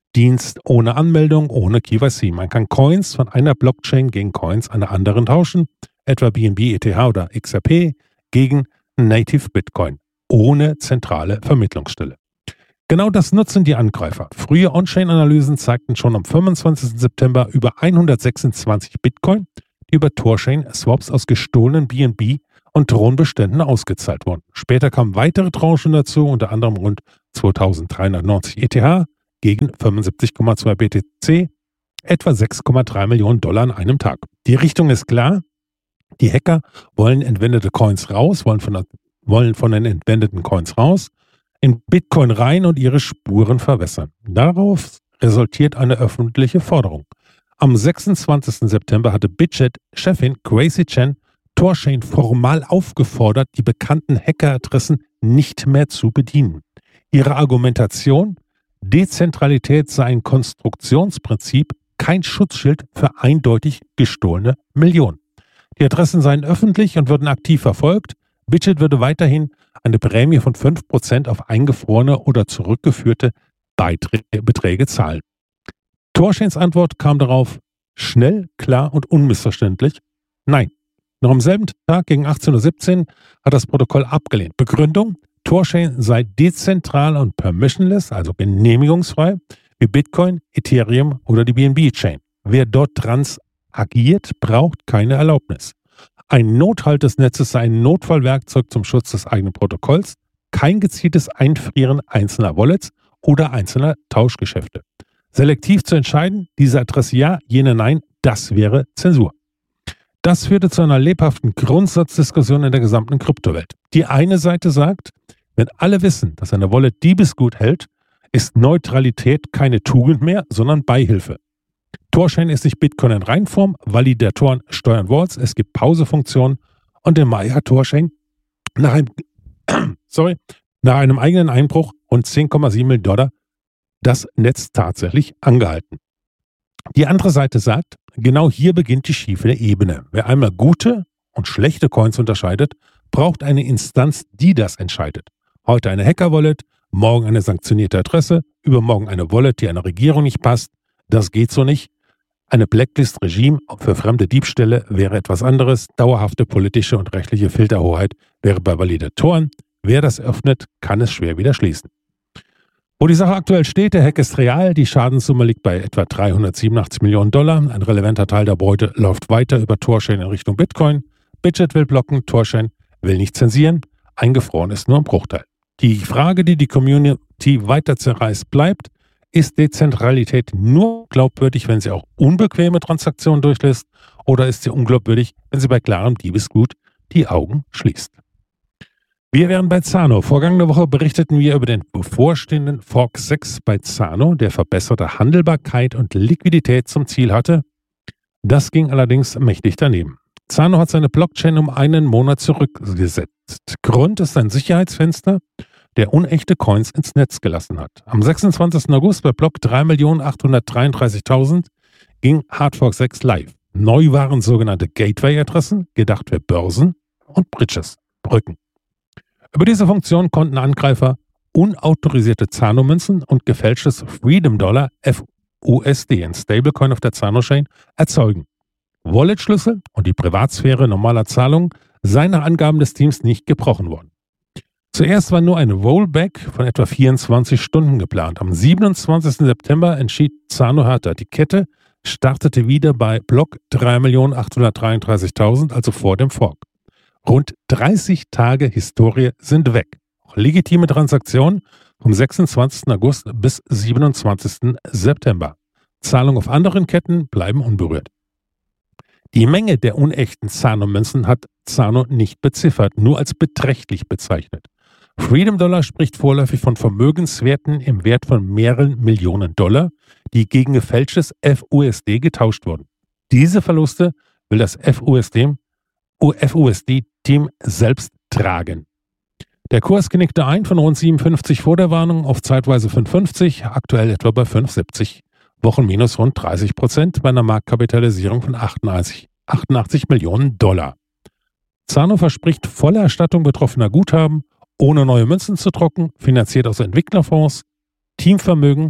Dienst ohne Anmeldung, ohne K Y C. Man kann Coins von einer Blockchain gegen Coins einer anderen tauschen, etwa B N B, E T H oder X R P, gegen Native Bitcoin, ohne zentrale Vermittlungsstelle. Genau das nutzen die Angreifer. Frühe On-Chain-Analysen zeigten schon am fünfundzwanzigsten September über hundertsechsundzwanzig Bitcoin, die über Torchain-Swaps aus gestohlenen B N B und Thronbeständen ausgezahlt wurden. Später kamen weitere Tranchen dazu, unter anderem rund zweitausenddreihundertneunzig E T H gegen fünfundsiebzig Komma zwei B T C, etwa sechs Komma drei Millionen Dollar an einem Tag. Die Richtung ist klar. Die Hacker wollen entwendete Coins raus, wollen von, der, wollen von den entwendeten Coins raus, in Bitcoin rein und ihre Spuren verwässern. Darauf resultiert eine öffentliche Forderung. Am sechsundzwanzigsten September hatte BitChat-Chefin Gracie Chen Torchain formal aufgefordert, die bekannten Hackeradressen nicht mehr zu bedienen. Ihre Argumentation: Dezentralität sei ein Konstruktionsprinzip, kein Schutzschild für eindeutig gestohlene Millionen. Die Adressen seien öffentlich und würden aktiv verfolgt. BitChat würde weiterhin eine Prämie von fünf Prozent auf eingefrorene oder zurückgeführte Beiträ- Beträge zahlen. Torchains Antwort kam darauf schnell, klar und unmissverständlich: Nein. Noch am selben Tag gegen achtzehn Uhr siebzehn hat das Protokoll abgelehnt. Begründung: Torchain sei dezentral und permissionless, also genehmigungsfrei, wie Bitcoin, Ethereum oder die B N B-Chain. Wer dort transagiert, braucht keine Erlaubnis. Ein Nothalt des Netzes sei ein Notfallwerkzeug zum Schutz des eigenen Protokolls, kein gezieltes Einfrieren einzelner Wallets oder einzelner Tauschgeschäfte. Selektiv zu entscheiden, diese Adresse ja, jene nein, das wäre Zensur. Das führte zu einer lebhaften Grundsatzdiskussion in der gesamten Kryptowelt. Die eine Seite sagt, wenn alle wissen, dass eine Wallet Diebesgut hält, ist Neutralität keine Tugend mehr, sondern Beihilfe. Torchain ist nicht Bitcoin in Reinform, Validatoren steuern Vaults, es gibt Pausefunktionen und im Mai hat Torchain nach einem, sorry, nach einem eigenen Einbruch und zehn Komma sieben Millionen Dollar das Netz tatsächlich angehalten. Die andere Seite sagt, genau hier beginnt die schiefe Ebene. Wer einmal gute und schlechte Coins unterscheidet, braucht eine Instanz, die das entscheidet. Heute eine Hacker-Wallet, morgen eine sanktionierte Adresse, übermorgen eine Wallet, die einer Regierung nicht passt. Das geht so nicht. Eine Blacklist-Regime für fremde Diebstähle wäre etwas anderes. Dauerhafte politische und rechtliche Filterhoheit wäre bei Validatoren. Wer das öffnet, kann es schwer wieder schließen. Wo die Sache aktuell steht, der Hack ist real, die Schadenssumme liegt bei etwa dreihundertsiebenundachtzig Millionen Dollar. Ein relevanter Teil der Beute läuft weiter über Torchain in Richtung Bitcoin. BitChat will blocken, Torchain will nicht zensieren. Eingefroren ist nur ein Bruchteil. Die Frage, die die Community weiter zerreißt, bleibt: Ist Dezentralität nur glaubwürdig, wenn sie auch unbequeme Transaktionen durchlässt, oder ist sie unglaubwürdig, wenn sie bei klarem Diebesgut die Augen schließt? Wir wären bei Zano. Vorgangene Woche berichteten wir über den bevorstehenden Fork sechs bei Zano, der verbesserte Handelbarkeit und Liquidität zum Ziel hatte. Das ging allerdings mächtig daneben. Zano hat seine Blockchain um einen Monat zurückgesetzt. Grund ist ein Sicherheitsfenster, der unechte Coins ins Netz gelassen hat. Am sechsundzwanzigsten August bei Block drei Millionen achthundertdreiunddreißigtausend ging Hardfork sechs live. Neu waren sogenannte Gateway-Adressen, gedacht für Börsen und Bridges, Brücken. Über diese Funktion konnten Angreifer unautorisierte Zano-Münzen und gefälschtes Freedom Dollar F U S D, ein Stablecoin auf der Zano-Chain, erzeugen. Wallet-Schlüssel und die Privatsphäre normaler Zahlungen seien nach Angaben des Teams nicht gebrochen worden. Zuerst war nur ein Rollback von etwa vierundzwanzig Stunden geplant. Am siebenundzwanzigsten September entschied Zano härter. Die Kette startete wieder bei Block drei Millionen achthundertdreiunddreißigtausend, also vor dem Fork. Rund dreißig Tage Historie sind weg. Auch legitime Transaktionen vom sechsundzwanzigsten August bis siebenundzwanzigsten September. Zahlungen auf anderen Ketten bleiben unberührt. Die Menge der unechten Zano-Münzen hat Zano nicht beziffert, nur als beträchtlich bezeichnet. Freedom Dollar spricht vorläufig von Vermögenswerten im Wert von mehreren Millionen Dollar, die gegen gefälschtes F U S D getauscht wurden. Diese Verluste will das F U S D F U S D-Team selbst tragen. Der Kurs knickte ein von rund siebenundfünfzig vor der Warnung auf zeitweise fünf fünfzig, aktuell etwa bei fünf siebzig. Wochen minus rund dreißig Prozent bei einer Marktkapitalisierung von achtundachtzig Millionen Dollar. Zano verspricht volle Erstattung betroffener Guthaben, ohne neue Münzen zu drucken, finanziert aus Entwicklerfonds, Teamvermögen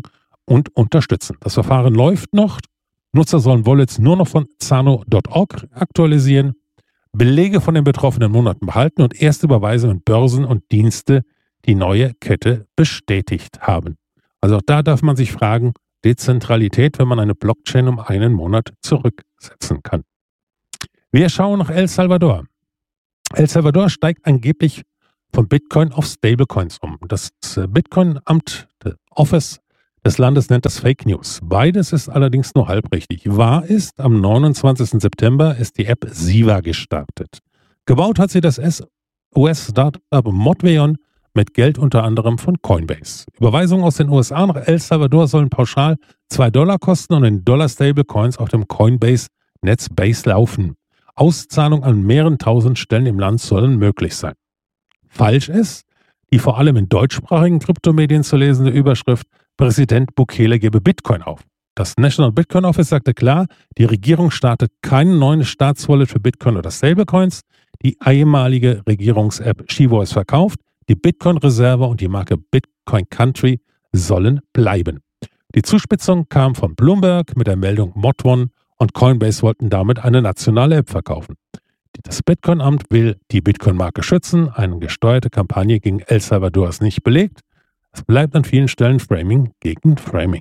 und unterstützen. Das Verfahren läuft noch. Nutzer sollen Wallets nur noch von Zano Punkt org aktualisieren, Belege von den betroffenen Monaten behalten und erst überweisen an Börsen und Dienste die neue Kette bestätigt haben. Also auch da darf man sich fragen, Dezentralität, wenn man eine Blockchain um einen Monat zurücksetzen kann. Wir schauen nach El Salvador. El Salvador steigt angeblich von Bitcoin auf Stablecoins um. Das Bitcoin-Amt, das Office des Landes nennt das Fake News. Beides ist allerdings nur halbrichtig. Wahr ist, am neunundzwanzigsten September ist die App Siva gestartet. Gebaut hat sie das U S-Startup Modveon mit Geld unter anderem von Coinbase. Überweisungen aus den U S A nach El Salvador sollen pauschal zwei Dollar kosten und in Dollar-Stablecoins auf dem Coinbase-Netz Base laufen. Auszahlungen an mehreren tausend Stellen im Land sollen möglich sein. Falsch ist die vor allem in deutschsprachigen Kryptomedien zu lesende Überschrift Präsident Bukele gebe Bitcoin auf. Das National Bitcoin Office sagte klar, die Regierung startet keinen neuen Staatswallet für Bitcoin oder Stablecoins. Die ehemalige Regierungs-App Chivo ist verkauft. Die Bitcoin-Reserve und die Marke Bitcoin Country sollen bleiben. Die Zuspitzung kam von Bloomberg mit der Meldung Modvon und Coinbase wollten damit eine nationale App verkaufen. Das Bitcoin-Amt will die Bitcoin-Marke schützen. Eine gesteuerte Kampagne gegen El Salvador ist nicht belegt. Es bleibt an vielen Stellen Framing gegen Framing.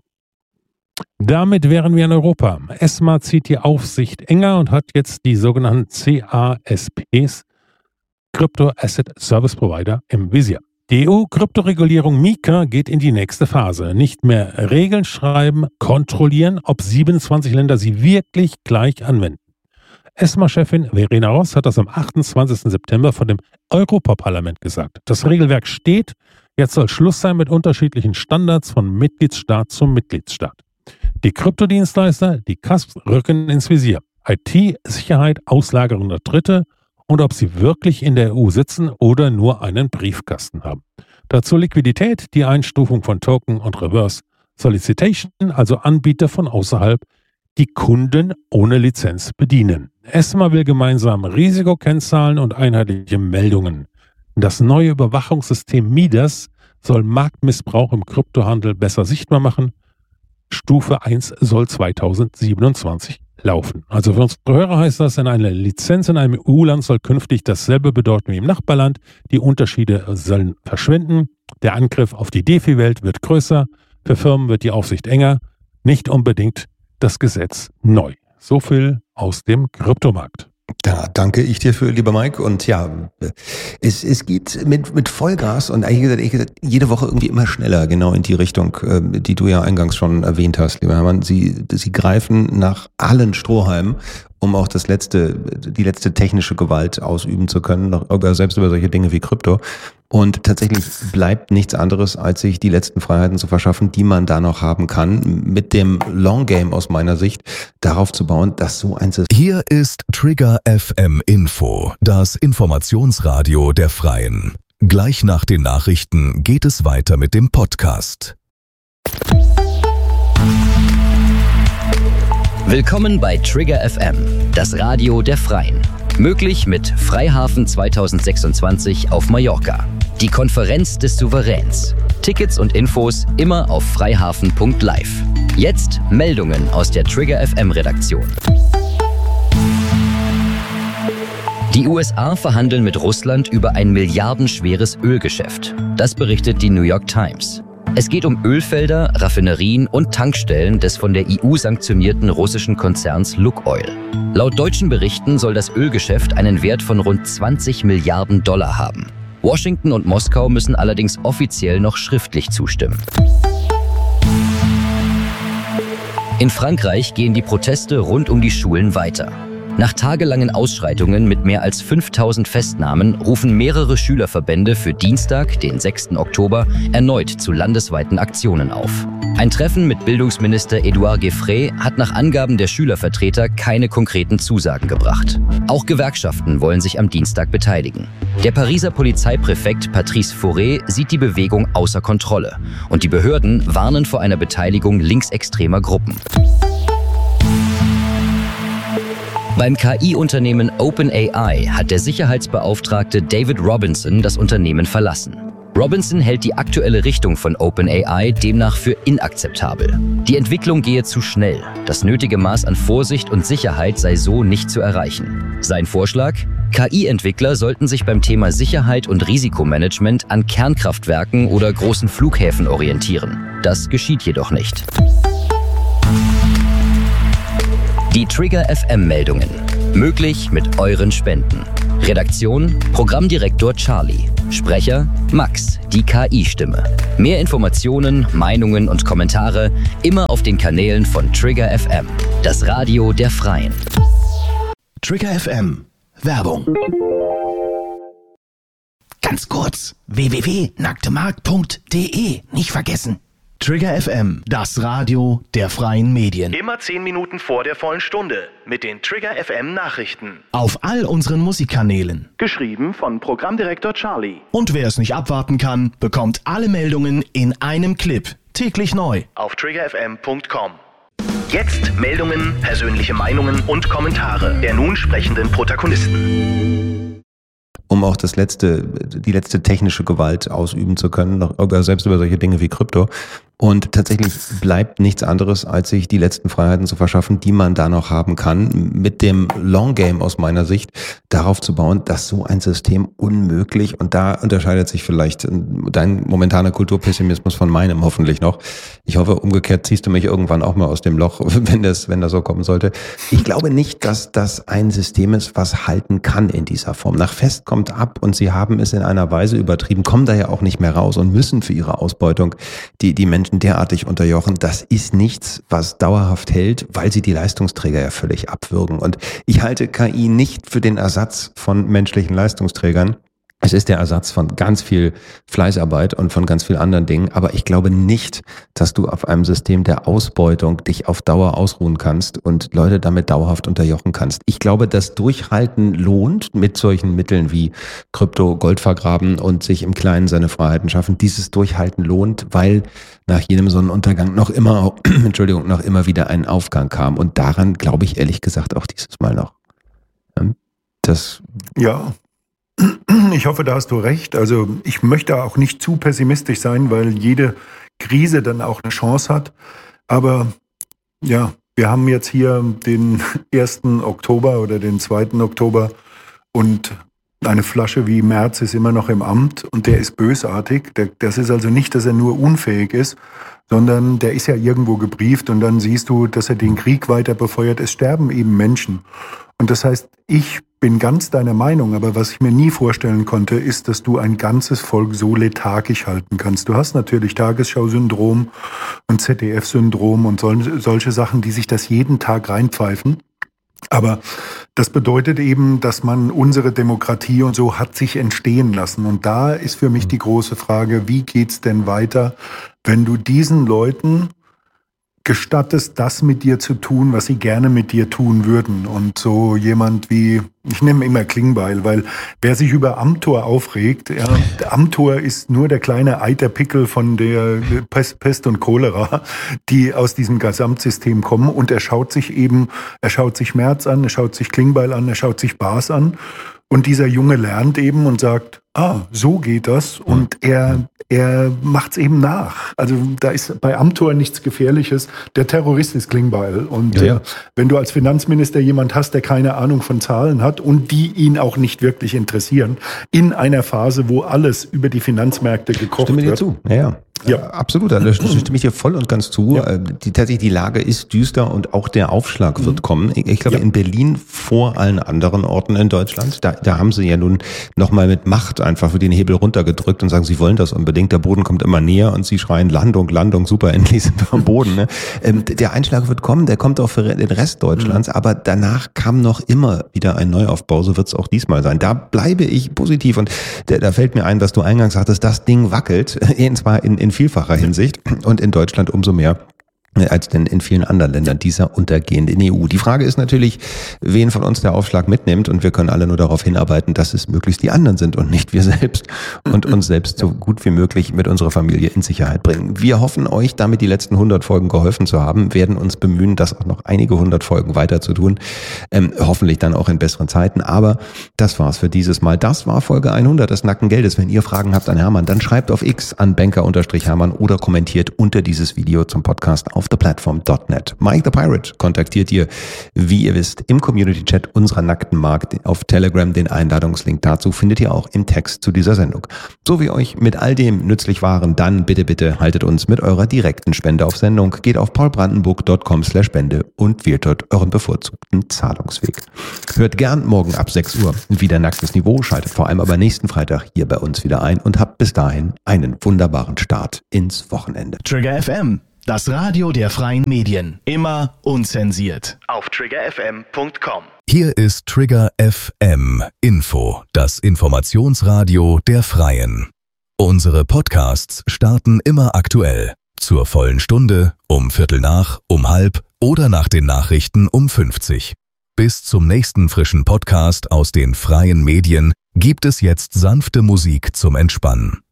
Damit wären wir in Europa. ESMA zieht die Aufsicht enger und hat jetzt die sogenannten C A S Ps, Crypto Asset Service Provider, im Visier. Die E U-Kryptoregulierung MiCA geht in die nächste Phase. Nicht mehr Regeln schreiben, kontrollieren, ob siebenundzwanzig Länder sie wirklich gleich anwenden. ESMA-Chefin Verena Ross hat das am achtundzwanzigsten September vor dem Europaparlament gesagt. Das Regelwerk steht, jetzt soll Schluss sein mit unterschiedlichen Standards von Mitgliedstaat zu Mitgliedstaat. Die Kryptodienstleister, die C A S Ps, rücken ins Visier. I T-Sicherheit, Auslagerung der Dritte und ob sie wirklich in der E U sitzen oder nur einen Briefkasten haben. Dazu Liquidität, die Einstufung von Token und Reverse Solicitation, also Anbieter von außerhalb, die Kunden ohne Lizenz bedienen. ESMA will gemeinsam Risikokennzahlen und einheitliche Meldungen. Das neue Überwachungssystem Midas soll Marktmissbrauch im Kryptohandel besser sichtbar machen. Stufe eins soll zweitausendsiebenundzwanzig laufen. Also für unsere Hörer heißt das, in einer Lizenz in einem E U-Land soll künftig dasselbe bedeuten wie im Nachbarland. Die Unterschiede sollen verschwinden. Der Angriff auf die DeFi-Welt wird größer. Für Firmen wird die Aufsicht enger. Nicht unbedingt das Gesetz neu. So viel aus dem Kryptomarkt. Da danke ich dir für, lieber Mike. Und ja, es, es geht mit, mit Vollgas und eigentlich gesagt, jede Woche irgendwie immer schneller, genau in die Richtung, die du ja eingangs schon erwähnt hast, lieber Hermann. Sie, sie greifen nach allen Strohhalmen, um auch das letzte, die letzte technische Gewalt ausüben zu können, selbst über solche Dinge wie Krypto. Und tatsächlich bleibt nichts anderes, als sich die letzten Freiheiten zu verschaffen, die man da noch haben kann, mit dem Long Game aus meiner Sicht darauf zu bauen, dass so eins ist. Hier ist Trigger F M Info, das Informationsradio der Freien. Gleich nach den Nachrichten geht es weiter mit dem Podcast. Willkommen bei Trigger F M, das Radio der Freien. Möglich mit Freihafen zweitausendsechsundzwanzig auf Mallorca. Die Konferenz des Souveräns. Tickets und Infos immer auf freihafen punkt live. Jetzt Meldungen aus der Trigger F M Redaktion. Die U S A verhandeln mit Russland über ein milliardenschweres Ölgeschäft. Das berichtet die New York Times. Es geht um Ölfelder, Raffinerien und Tankstellen des von der E U sanktionierten russischen Konzerns Lukoil. Laut deutschen Berichten soll das Ölgeschäft einen Wert von rund zwanzig Milliarden Dollar haben. Washington und Moskau müssen allerdings offiziell noch schriftlich zustimmen. In Frankreich gehen die Proteste rund um die Schulen weiter. Nach tagelangen Ausschreitungen mit mehr als fünftausend Festnahmen rufen mehrere Schülerverbände für Dienstag, den sechsten Oktober, erneut zu landesweiten Aktionen auf. Ein Treffen mit Bildungsminister Edouard Gueffret hat nach Angaben der Schülervertreter keine konkreten Zusagen gebracht. Auch Gewerkschaften wollen sich am Dienstag beteiligen. Der Pariser Polizeipräfekt Patrice Fauré sieht die Bewegung außer Kontrolle und die Behörden warnen vor einer Beteiligung linksextremer Gruppen. Beim K I-Unternehmen OpenAI hat der Sicherheitsbeauftragte David Robinson das Unternehmen verlassen. Robinson hält die aktuelle Richtung von OpenAI demnach für inakzeptabel. Die Entwicklung gehe zu schnell. Das nötige Maß an Vorsicht und Sicherheit sei so nicht zu erreichen. Sein Vorschlag? K I-Entwickler sollten sich beim Thema Sicherheit und Risikomanagement an Kernkraftwerken oder großen Flughäfen orientieren. Das geschieht jedoch nicht. Die Trigger F M-Meldungen. Möglich mit euren Spenden. Redaktion: Programmdirektor Charlie. Sprecher: Max, die K I-Stimme. Mehr Informationen, Meinungen und Kommentare immer auf den Kanälen von Trigger F M, das Radio der Freien. Trigger F M. Werbung. Ganz kurz, w w w punkt nacktemarkt punkt d e, nicht vergessen. Trigger F M, das Radio der freien Medien. Immer zehn Minuten vor der vollen Stunde mit den Trigger F M Nachrichten. Auf all unseren Musikkanälen. Geschrieben von Programmdirektor Charlie. Und wer es nicht abwarten kann, bekommt alle Meldungen in einem Clip. Täglich neu. Auf trigger f m punkt com. Jetzt Meldungen, persönliche Meinungen und Kommentare der nun sprechenden Protagonisten. Um auch das letzte, die letzte technische Gewalt ausüben zu können, selbst über solche Dinge wie Krypto. Und tatsächlich bleibt nichts anderes, als sich die letzten Freiheiten zu verschaffen, die man da noch haben kann, mit dem Long Game aus meiner Sicht darauf zu bauen, dass so ein System unmöglich, und da unterscheidet sich vielleicht dein momentaner Kulturpessimismus von meinem hoffentlich noch. Ich hoffe, umgekehrt ziehst du mich irgendwann auch mal aus dem Loch, wenn das, wenn das so kommen sollte. Ich glaube nicht, dass das ein System ist, was halten kann in dieser Form. Nach Fest kommt ab, und sie haben es in einer Weise übertrieben, kommen da ja auch nicht mehr raus und müssen für ihre Ausbeutung die, die Menschen derartig unterjochen. Das ist nichts, was dauerhaft hält, weil sie die Leistungsträger ja völlig abwürgen. Und ich halte K I nicht für den Ersatz von menschlichen Leistungsträgern. Es ist der Ersatz von ganz viel Fleißarbeit und von ganz vielen anderen Dingen, aber ich glaube nicht, dass du auf einem System der Ausbeutung dich auf Dauer ausruhen kannst und Leute damit dauerhaft unterjochen kannst. Ich glaube, das Durchhalten lohnt mit solchen Mitteln wie Krypto, Gold vergraben und sich im Kleinen seine Freiheiten schaffen. Dieses Durchhalten lohnt, weil nach jedem Sonnenuntergang noch immer, Entschuldigung, noch immer wieder ein Aufgang kam. Und daran glaube ich ehrlich gesagt auch dieses Mal noch. Das ja. Ich hoffe, da hast du recht. Also ich möchte auch nicht zu pessimistisch sein, weil jede Krise dann auch eine Chance hat. Aber ja, wir haben jetzt hier den ersten Oktober oder den zweiten Oktober und eine Flasche wie Merz ist immer noch im Amt und der ist bösartig. Der, das ist also nicht, dass er nur unfähig ist, sondern der ist ja irgendwo gebrieft und dann siehst du, dass er den Krieg weiter befeuert. Es sterben eben Menschen. Und das heißt, ich bin ganz deiner Meinung, aber was ich mir nie vorstellen konnte, ist, dass du ein ganzes Volk so lethargisch halten kannst. Du hast natürlich Tagesschau-Syndrom und Z D F-Syndrom und sol- solche Sachen, die sich das jeden Tag reinpfeifen. Aber das bedeutet eben, dass man unsere Demokratie und so hat sich entstehen lassen. Und da ist für mich die große Frage, wie geht's denn weiter, wenn du diesen Leuten gestattest, das mit dir zu tun, was sie gerne mit dir tun würden. Und so jemand wie, ich nehme immer Klingbeil, weil wer sich über Amthor aufregt, ja, Amthor ist nur der kleine Eiterpickel von der Pest, Pest und Cholera, die aus diesem Gesamtsystem kommen. Und er schaut sich eben, er schaut sich Merz an, er schaut sich Klingbeil an, er schaut sich Baas an. Und dieser Junge lernt eben und sagt, ah, so geht das. Und er, er macht's eben nach. Also da ist bei Amthor nichts Gefährliches. Der Terrorist ist Klingbeil. Und ja, ja. Äh, wenn du als Finanzminister jemand hast, der keine Ahnung von Zahlen hat und die ihn auch nicht wirklich interessieren, in einer Phase, wo alles über die Finanzmärkte gekocht Stimme dir wird. zu. Ja, ja. Ja, absolut. Da stimme ich dir voll und ganz zu. Ja. Die, tatsächlich, die Lage ist düster und auch der Aufschlag wird kommen. Ich, ich glaube, ja. in Berlin vor allen anderen Orten in Deutschland, da, da haben sie ja nun nochmal mit Macht einfach für den Hebel runtergedrückt und sagen, sie wollen das unbedingt. Der Boden kommt immer näher und sie schreien Landung, Landung, super, endlich sind wir am Boden. Ne? Ähm, der Einschlag wird kommen, der kommt auch für den Rest Deutschlands, mhm. aber danach kam noch immer wieder ein Neuaufbau, so wird es auch diesmal sein. Da bleibe ich positiv und da, da fällt mir ein, was du eingangs sagtest, das Ding wackelt, und zwar in, in vielfacher Hinsicht und in Deutschland umso mehr. als denn in vielen anderen Ländern dieser untergehenden E U. Die Frage ist natürlich, wen von uns der Aufschlag mitnimmt, und wir können alle nur darauf hinarbeiten, dass es möglichst die anderen sind und nicht wir selbst und uns selbst so gut wie möglich mit unserer Familie in Sicherheit bringen. Wir hoffen, euch damit die letzten hundert Folgen geholfen zu haben, werden uns bemühen, das auch noch einige hundert Folgen weiter zu tun, ähm, hoffentlich dann auch in besseren Zeiten, aber das war's für dieses Mal. Das war Folge hundert des Nackten Geldes. Wenn ihr Fragen habt an Hermann, dann schreibt auf X an banker-hermann oder kommentiert unter dieses Video zum Podcast auf the platform dot net. Mike the Pirate kontaktiert ihr, wie ihr wisst, im Community-Chat unserer Nackten Markt auf Telegram. Den Einladungslink dazu findet ihr auch im Text zu dieser Sendung. So wie euch mit all dem nützlich waren, dann bitte, bitte haltet uns mit eurer direkten Spende auf Sendung. Geht auf paulbrandenburg dot com slash spende und wählt dort euren bevorzugten Zahlungsweg. Hört gern morgen ab sechs Uhr wieder Nacktes Niveau, schaltet vor allem aber nächsten Freitag hier bei uns wieder ein und habt bis dahin einen wunderbaren Start ins Wochenende. Trigger F M, das Radio der freien Medien. Immer unzensiert. Auf trigger f m punkt com. Hier ist Trigger F M Info, das Informationsradio der Freien. Unsere Podcasts starten immer aktuell. Zur vollen Stunde, um Viertel nach, um halb oder nach den Nachrichten um fünfzig. Bis zum nächsten frischen Podcast aus den freien Medien gibt es jetzt sanfte Musik zum Entspannen.